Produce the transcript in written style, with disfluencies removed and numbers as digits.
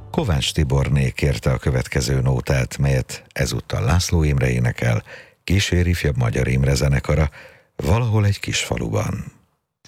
Kovács Tiborné kérte a következő nótát, melyet ezúttal László Imre énekel, kísér ifjabb Magyar Imre zenekara, Valahol egy kis faluban.